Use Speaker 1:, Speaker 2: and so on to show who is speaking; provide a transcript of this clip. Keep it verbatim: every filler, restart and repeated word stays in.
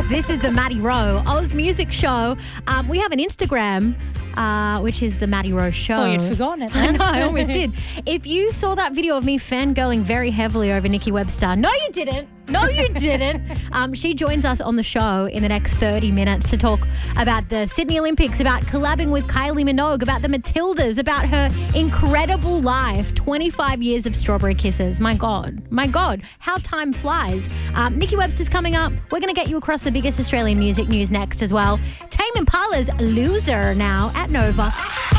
Speaker 1: This is the Maddie Rowe Oz Music Show. Um, we have an Instagram, uh, which is the Maddie Rowe Show.
Speaker 2: Oh, you'd forgotten it
Speaker 1: I
Speaker 2: then.
Speaker 1: know, I almost did. If you saw that video of me fangirling very heavily over Nikki Webster, no, you didn't. No, you didn't. Um, she joins us on the show in the next thirty minutes to talk about the Sydney Olympics, about collabing with Kylie Minogue, about the Matildas, about her incredible life, twenty-five years of Strawberry Kisses. My God, my God, how time flies. Um, Nikki Webster's coming up. We're going to get you across the biggest Australian music news next as well. Tame Impala's Loser now at Nova.